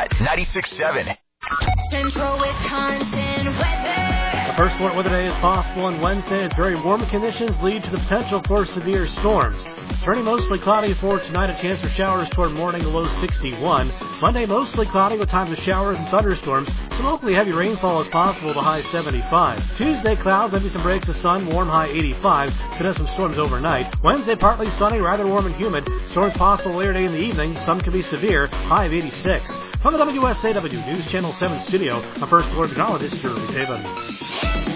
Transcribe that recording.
Hot 96.7. Central Wisconsin weather. The first warm weather day is possible on Wednesday as very warm conditions lead to the potential for severe storms. Turning mostly cloudy for tonight, a chance for showers toward morning, low 61. Monday, mostly cloudy with times of showers and thunderstorms. Some locally heavy rainfall is possible, the high 75. Tuesday, clouds, maybe some breaks of sun, warm, high 85. Could have some storms overnight. Wednesday, partly sunny, rather warm and humid. Storms possible later today in the evening. Some could be severe, high of 86. From the WSAW News Channel 7 studio, I'm First Alert Meteorologist Shirley Taven.